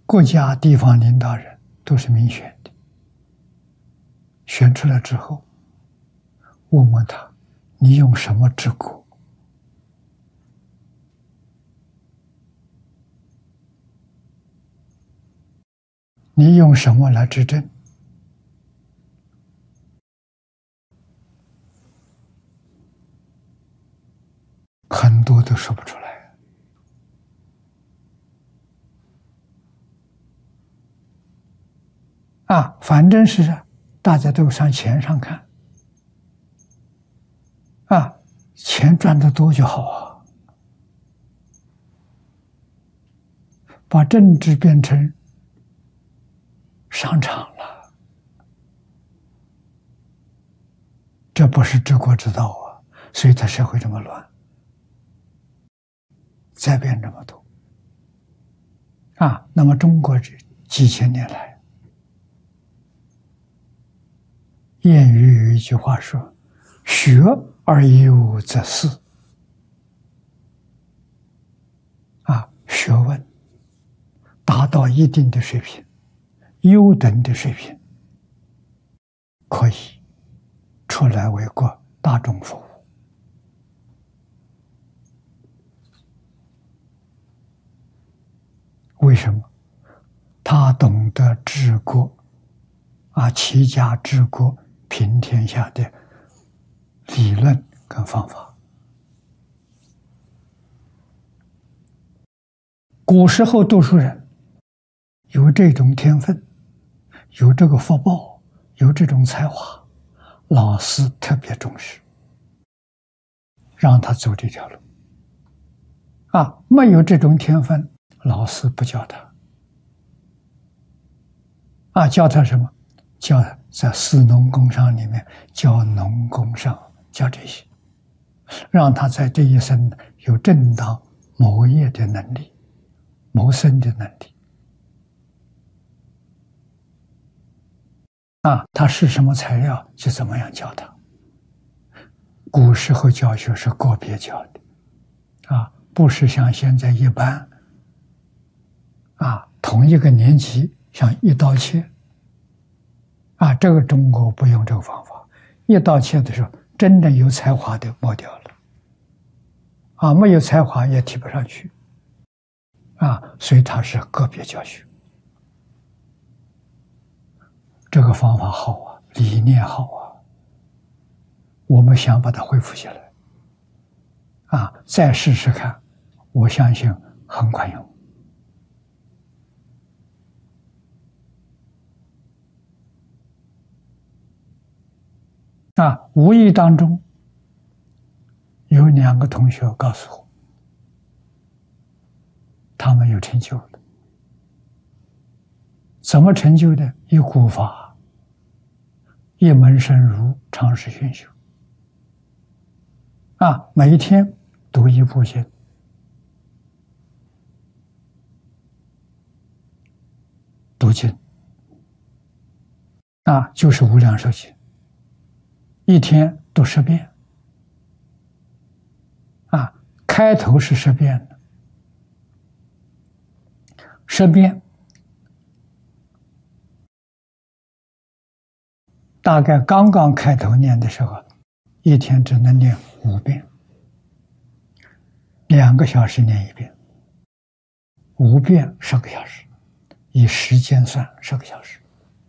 国家地方领导人都是民选的，选出来之后，问问他，你用什么治国？你用什么来执政？很多都说不出来。反正是大家都上钱上看，钱赚得多就好啊。把政治变成商场了，这不是治国之道啊！所以他社会这么乱，灾变这么多那么中国这几千年来，谚语有一句话说：“学而优则仕。”学问达到一定的水平，优等的水平，可以出来为国大众服务。为什么？他懂得治国齐家治国平天下的理论跟方法。古时候读书人有这种天分，有这个福报，有这种才华，老师特别重视，让他走这条路。没有这种天分，老师不教他。教他什么？教他在士农工商里面教农工商，教这些，让他在这一生有正当谋业的能力，谋生的能力。他是什么材料，就怎么样教他。古时候教学是个别教的，不是像现在一般，同一个年级像一刀切。这个中国不用这个方法，一刀切的时候，真正有才华的抹掉了，没有才华也提不上去，所以它是个别教学。这个方法好啊，理念好啊，我们想把它恢复起来，再试试看，我相信很管用。无意当中有2个同学告诉我，他们有成就了。怎么成就的？以古法，一门深入，长时熏修。每一天读一部经，读经就是无量寿经，一天读10遍，开头是10遍的，10遍大概刚刚开头念的时候，一天只能念5遍，2个小时念1遍，5遍10个小时，以时间算10个小时，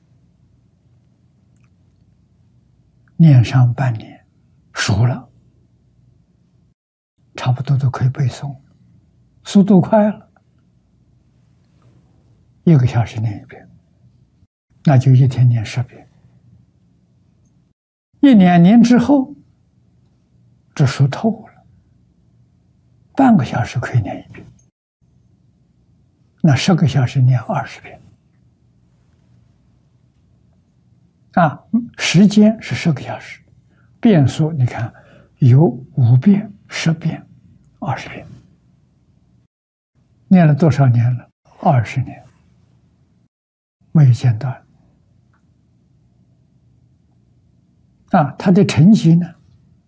念上半年，熟了，差不多都可以背诵，速度快了，1个小时念1遍，那就一天念10遍。1-2年之后，这熟透了，半个小时可以念1遍，那10个小时念20遍，时间是10个小时，遍数你看有5遍、10遍、20遍，念了多少年了？20年，没有间断。他的成绩呢，